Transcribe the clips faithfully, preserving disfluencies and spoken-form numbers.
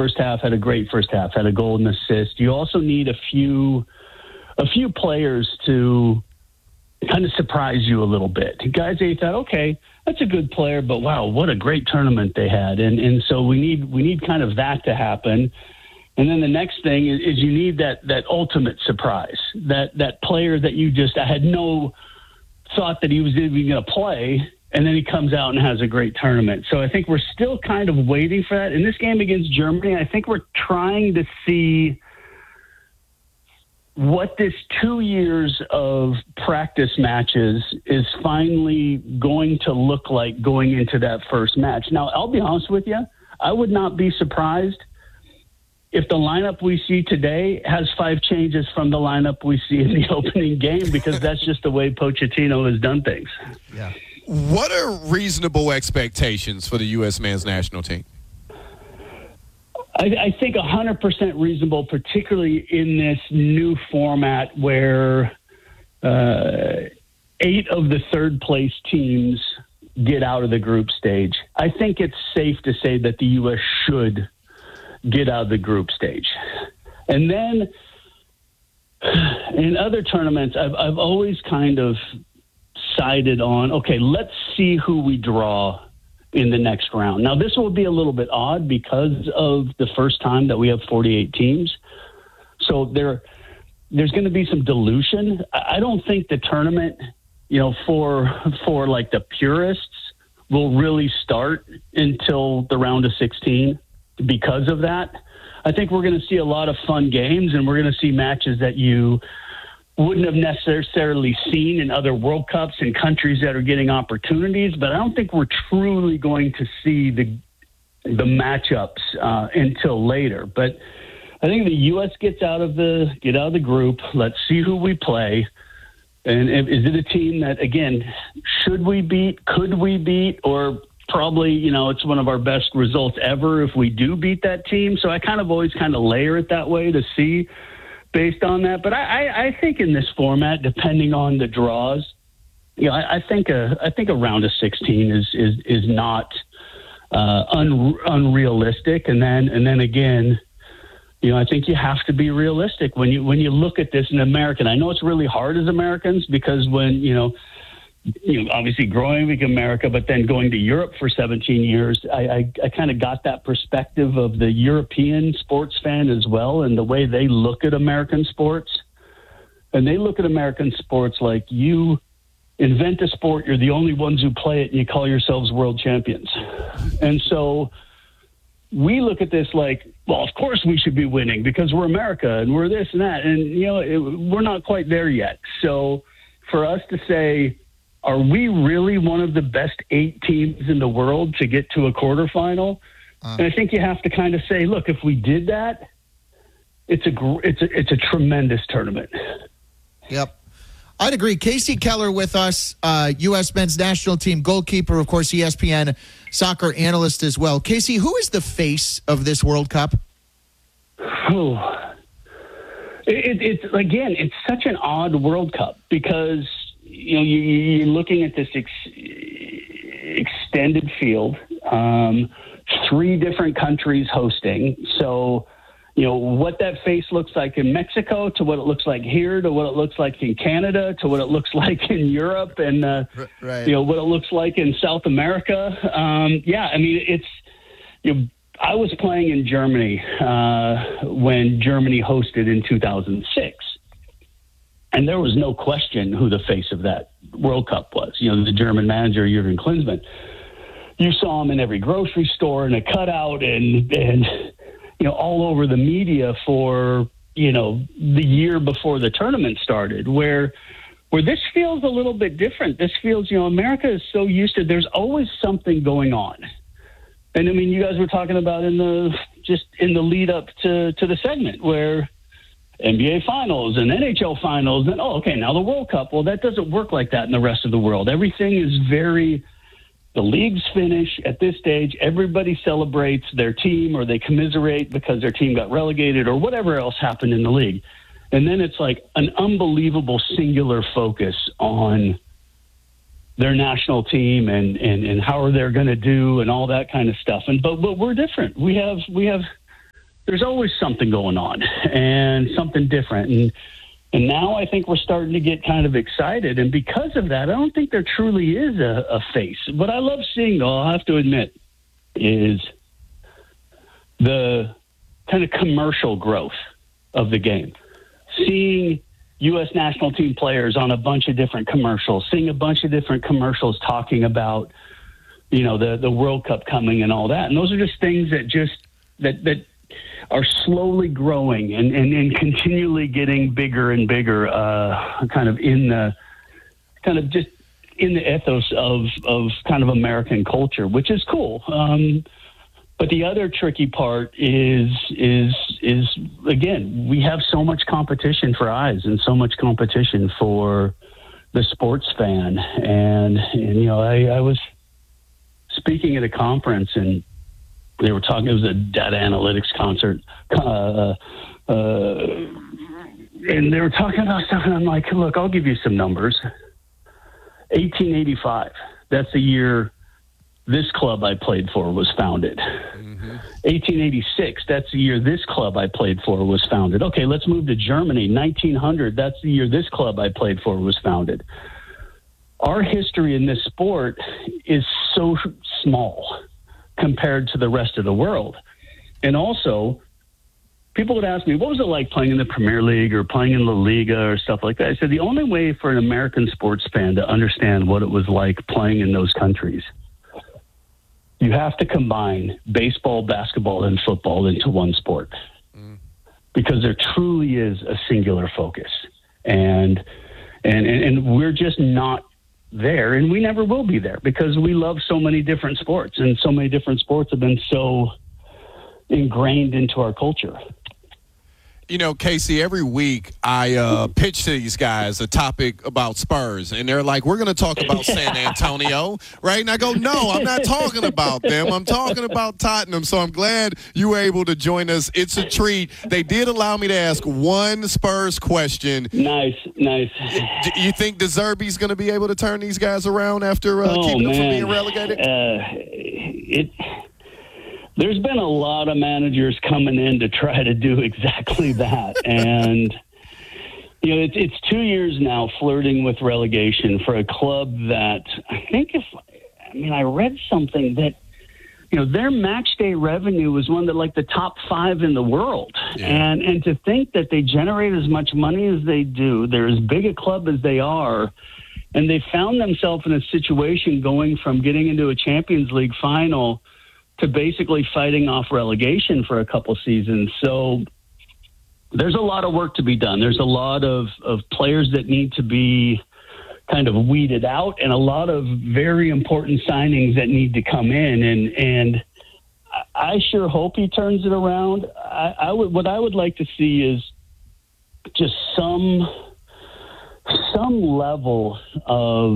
first half, had a great first half, had a goal and assist. You also need a few a few players to kind of surprise you a little bit. Guys that you thought, okay, that's a good player, but wow, what a great tournament they had. And and so we need we need kind of that to happen. And then the next thing is, is you need that that ultimate surprise, that that player that you just I had no thought that he was even going to play, and then he comes out and has a great tournament. So I think we're still kind of waiting for that. In this game against Germany, I think we're trying to see what this two years of practice matches is finally going to look like going into that first match. Now, I'll be honest with you, I would not be surprised if the lineup we see today has five changes from the lineup we see in the opening game, because that's just the way Pochettino has done things. Yeah. What are reasonable expectations for the U S men's national team? I, I think one hundred percent reasonable, particularly in this new format where uh, eight of the third-place teams get out of the group stage. I think it's safe to say that the U S should get out of the group stage. And then in other tournaments, I've, I've always kind of sided on, okay, let's see who we draw in the next round. Now, this will be a little bit odd because of the first time that we have forty-eight teams. So there, there's going to be some dilution. I don't think the tournament, you know, for for like the purists will really start until the round of sixteen because of that. I think we're going to see a lot of fun games, and we're going to see matches that you wouldn't have necessarily seen in other World Cups in countries that are getting opportunities, but I don't think we're truly going to see the the matchups uh, until later. But I think the U S gets out of the get out of the group. Let's see who we play, and if, is it a team that, again, should we beat, could we beat, or probably, you know, it's one of our best results ever if we do beat that team. So I kind of always kind of layer it that way to see based on that. But I, I, I think in this format, depending on the draws, you know, I, I think a I think a round of sixteen is is is not uh, un, unrealistic. And then and then again, you know, I think you have to be realistic when you when you look at this in American. I know it's really hard as Americans because when you know. You know, obviously growing up in America, but then going to Europe for seventeen years, I, I, I kind of got that perspective of the European sports fan as well, and the way they look at American sports. And they look at American sports like you invent a sport, you're the only ones who play it, and you call yourselves world champions. And so we look at this like, well, of course we should be winning because we're America and we're this and that. And, you know, it, we're not quite there yet. So for us to say, are we really one of the best eight teams in the world to get to a quarterfinal? Uh, and I think you have to kind of say, look, if we did that, it's a it's a it's a tremendous tournament. Yep, I'd agree. Casey Keller with us, uh, U S men's national team goalkeeper, of course, E S P N soccer analyst as well. Casey, who is the face of this World Cup? Oh, it, it's again, it's such an odd World Cup because. You know, you, you're looking at this ex- extended field, um, three different countries hosting. So, you know, what that face looks like in Mexico to what it looks like here to what it looks like in Canada to what it looks like in Europe and, uh, right. you know, what it looks like in South America. Um, yeah, I mean, it's, you know, I was playing in Germany uh, when Germany hosted in two thousand six. And there was no question who the face of that World Cup was. You know, the German manager, Jurgen Klinsmann. You saw him in every grocery store in a cutout and, and, you know, all over the media for, you know, the year before the tournament started, where where this feels a little bit different. This feels, you know, America is so used to, there's always something going on. And, I mean, you guys were talking about in the, just in the lead up to, to the segment where, N B A finals and N H L finals, and oh, okay, now the World Cup. Well, that doesn't work like that in the rest of the world. Everything is very, the leagues finish at this stage. Everybody celebrates their team or they commiserate because their team got relegated or whatever else happened in the league. And then it's like an unbelievable singular focus on their national team and, and, and how are they going to do and all that kind of stuff. And but but we're different. We have we have there's always something going on and something different. And and now I think we're starting to get kind of excited. And because of that, I don't think there truly is a, a face. What I love seeing, though, I'll have to admit, is the kind of commercial growth of the game. Seeing U S national team players on a bunch of different commercials, seeing a bunch of different commercials talking about, you know, the, the World Cup coming and all that. And those are just things that just, that, that are slowly growing and, and, and continually getting bigger and bigger, uh, kind of in the, kind of just in the ethos of, of kind of American culture, which is cool. Um, But the other tricky part is, is, is again, we have so much competition for eyes and so much competition for the sports fan. And, and you know, I, I was speaking at a conference and they were talking, it was a data analytics concert, uh, uh, and they were talking about stuff, and I'm like, look, I'll give you some numbers. eighteen eighty-five, that's the year this club I played for was founded. Mm-hmm. eighteen eighty-six, that's the year this club I played for was founded. Okay, let's move to Germany. nineteen hundred, that's the year this club I played for was founded. Our history in this sport is so small compared to the rest of the world. And also, people would ask me, what was it like playing in the Premier League or playing in La Liga or stuff like that? I said, the only way for an American sports fan to understand what it was like playing in those countries, you have to combine baseball, basketball, and football into one sport, mm. because there truly is a singular focus, and, and and and we're just not there, and we never will be there because we love so many different sports, and so many different sports have been so ingrained into our culture. You know, Casey, every week I uh, pitch to these guys a topic about Spurs, and they're like, we're going to talk about San Antonio, right? And I go, no, I'm not talking about them. I'm talking about Tottenham, so I'm glad you were able to join us. It's a treat. They did allow me to ask one Spurs question. Nice, nice. Do you think De Zerbi's going to be able to turn these guys around after uh, oh, keeping man. them from being relegated? Uh, it... There's been a lot of managers coming in to try to do exactly that. And, you know, it's, it's two years now flirting with relegation for a club that I think if, I mean, I read something that, you know, their match day revenue was one of like the top five in the world. Yeah. And, and to think that they generate as much money as they do, they're as big a club as they are, and they found themselves in a situation going from getting into a Champions League final to basically fighting off relegation for a couple seasons. So there's a lot of work to be done. There's a lot of, of players that need to be kind of weeded out, and a lot of very important signings that need to come in. And, and I sure hope he turns it around. I, I would, what I would like to see is just some, some level of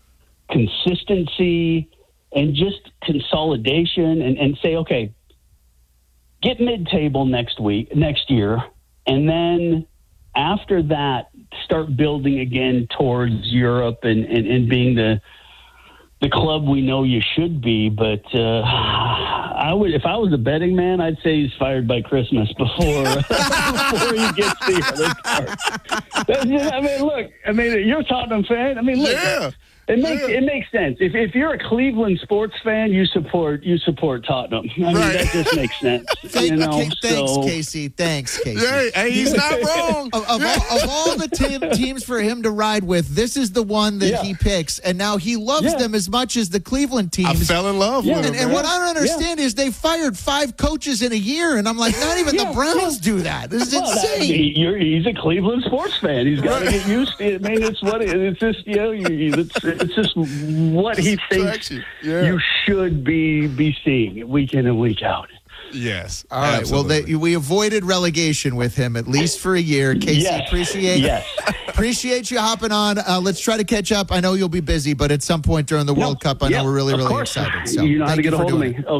consistency and just consolidation, and, and say, okay, get mid-table next week, next year, and then after that, start building again towards Europe and, and, and being the the club we know you should be. But uh, I would, if I was a betting man, I'd say he's fired by Christmas before before he gets the other part. That's just, I mean, look, I mean, you're a Tottenham fan. I mean, look. Yeah. It makes yeah. it makes sense. If if you're a Cleveland sports fan, you support you support Tottenham. I mean, right. that just makes sense. Thank, you know? okay, thanks, so. Casey. Thanks, Casey. Hey, hey he's not wrong. of, of, all, of all the te- teams for him to ride with, this is the one that yeah. he picks, and now he loves yeah. them as much as the Cleveland teams. I fell in love yeah. with and, him. And what I don't understand yeah. is they fired five coaches in a year, and I'm like, not even yeah. the Browns do that. This is well, insane. That, you're, he's a Cleveland sports fan. He's got to get used to it. I mean, it's what it, it's just you know, you, it's, it's just. What he thinks yeah. you should be be seeing week in and week out. Yes. All right. Absolutely. Well, they, we avoided relegation with him at least for a year. Casey, yes. appreciate yes. appreciate you hopping on. Uh, let's try to catch up. I know you'll be busy, but at some point during the no, World Cup, I yeah, know we're really, really course. excited. So you know how to get a hold of me. It. Okay. Th-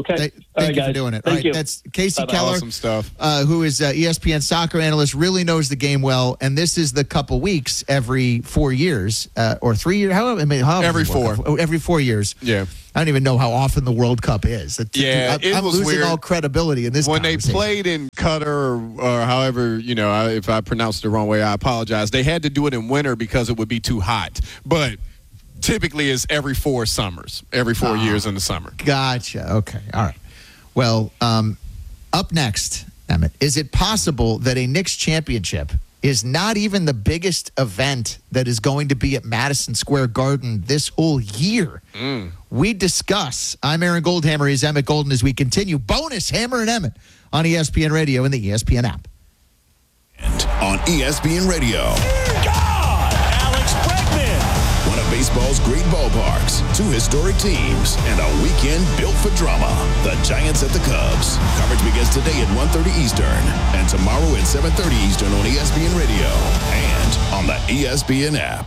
Thank right, you guys. for doing it. Thank All right, you. that's Casey Bye-bye. Keller, Awesome stuff. Uh, who is uh, E S P N soccer analyst, really knows the game well. And this is the couple weeks every four years uh, or three years. How, I mean, how Every four. Oh, every four years. Yeah. I don't even know how often the World Cup is. It's, Yeah, I, it I'm was losing weird. all credibility in this When they conversation. played in Qatar or, or however, you know, I, if I pronounced it the wrong way, I apologize. They had to do it in winter because it would be too hot. But typically it's every four summers, every four Ah. years in the summer. Gotcha. Okay. All right. Well, um, up next, Emmett, is it possible that a Knicks championship is not even the biggest event that is going to be at Madison Square Garden this whole year? Mm. We discuss. I'm Aaron Goldhammer. He's Emmett Golden as we continue. Bonus Hammer and Emmett on E S P N Radio and the E S P N app. And on E S P N Radio. God! Alex Bregman! One of baseball's great ballparks, two historic teams, and a weekend built for drama. The Giants at the Cubs. Coverage begins today at one thirty Eastern and tomorrow at seven thirty Eastern on E S P N Radio and on the E S P N app.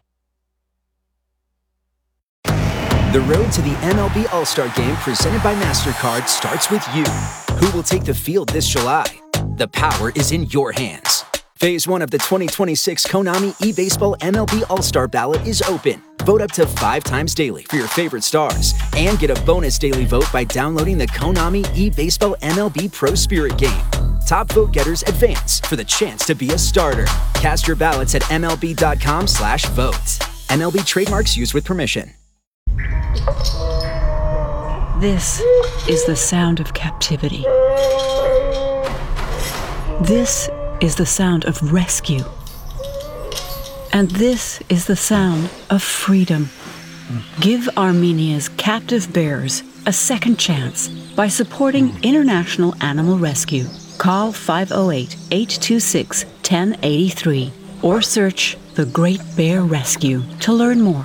The road to the M L B All-Star Game presented by MasterCard starts with you. Who will take the field this July? The power is in your hands. Phase one of the twenty twenty-six Konami eBaseball M L B All-Star Ballot is open. Vote up to five times daily for your favorite stars and get a bonus daily vote by downloading the Konami eBaseball M L B Pro Spirit game. Top vote getters advance for the chance to be a starter. Cast your ballots at M L B dot com slash vote. M L B trademarks used with permission. This is the sound of captivity. This is the sound of rescue. And this is the sound of freedom. Give Armenia's captive bears a second chance by supporting International Animal Rescue. Call five oh eight, eight two six, one oh eight three or search The Great Bear Rescue to learn more.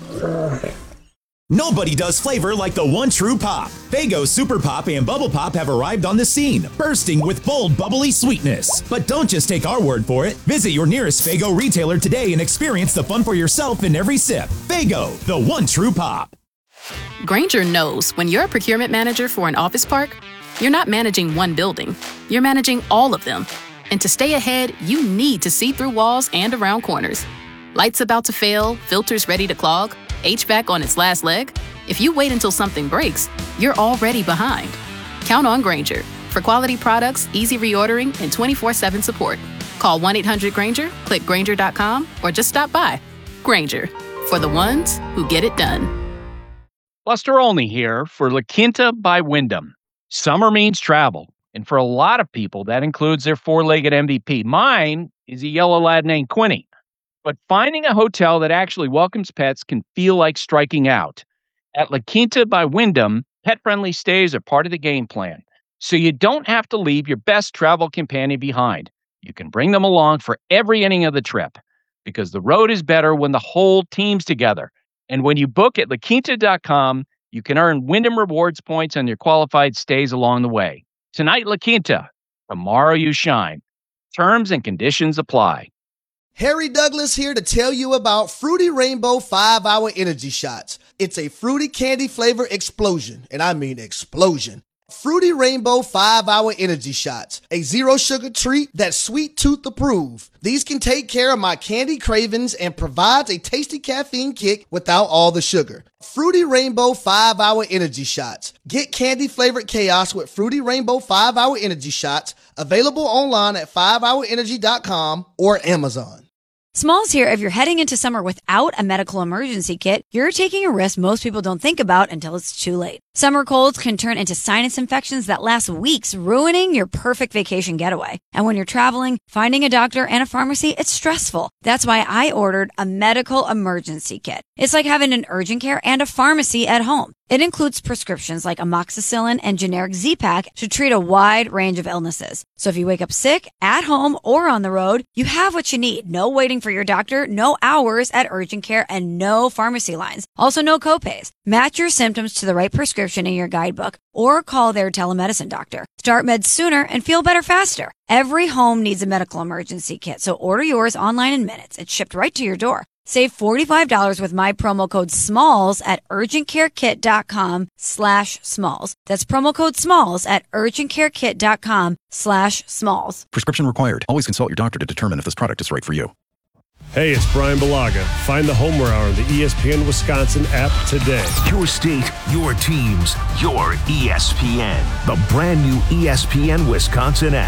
Nobody does flavor like the one true pop. Faygo Super Pop and Bubble Pop have arrived on the scene, bursting with bold, bubbly sweetness. But don't just take our word for it. Visit your nearest Faygo retailer today and experience the fun for yourself in every sip. Faygo, the one true pop. Grainger knows when you're a procurement manager for an office park, you're not managing one building, you're managing all of them. And to stay ahead, you need to see through walls and around corners. Lights about to fail, filters ready to clog, H V A C on its last leg? If you wait until something breaks, you're already behind. Count on Grainger for quality products, easy reordering, and twenty-four seven support. Call one eight hundred Grainger, click Grainger dot com, or just stop by. Grainger, for the ones who get it done. Buster Olney here for La Quinta by Wyndham. Summer means travel, and for a lot of people, that includes their four-legged M V P. Mine is a yellow lad named Quinny. But finding a hotel that actually welcomes pets can feel like striking out. At La Quinta by Wyndham, pet-friendly stays are part of the game plan, so you don't have to leave your best travel companion behind. You can bring them along for every inning of the trip, because the road is better when the whole team's together. And when you book at La Quinta dot com, you can earn Wyndham Rewards points on your qualified stays along the way. Tonight, La Quinta. Tomorrow, you shine. Terms and conditions apply. Harry Douglas here to tell you about Fruity Rainbow five hour Energy Shots. It's a fruity candy flavor explosion, and I mean explosion. Fruity Rainbow five hour Energy Shots, a zero sugar treat that's sweet tooth approved. These can take care of my candy cravings and provides a tasty caffeine kick without all the sugar. Fruity Rainbow five hour Energy Shots. Get candy flavored chaos with Fruity Rainbow five hour Energy Shots, available online at five hour energy dot com or Amazon. Smalls here. If you're heading into summer without a medical emergency kit, you're taking a risk most people don't think about until it's too late. Summer colds can turn into sinus infections that last weeks, ruining your perfect vacation getaway. And when you're traveling, finding a doctor and a pharmacy, it's stressful. That's why I ordered a medical emergency kit. It's like having an urgent care and a pharmacy at home. It includes prescriptions like amoxicillin and generic Z-Pak to treat a wide range of illnesses. So if you wake up sick, at home, or on the road, you have what you need. No waiting for your doctor, no hours at urgent care, and no pharmacy lines. Also, no copays. Match your symptoms to the right prescription in your guidebook or call their telemedicine doctor. Start meds sooner and feel better faster. Every home needs a medical emergency kit, so order yours online in minutes. It's shipped right to your door. Save forty-five dollars with my promo code SMALLS at urgentcarekit.com slash smalls. That's promo code SMALLS at urgentcarekit.com slash smalls. Prescription required. Always consult your doctor to determine if this product is right for you. Hey, it's Brian Balaga. Find the Homer Hour on the E S P N Wisconsin app today. Your state, your teams, your E S P N. The brand new E S P N Wisconsin app.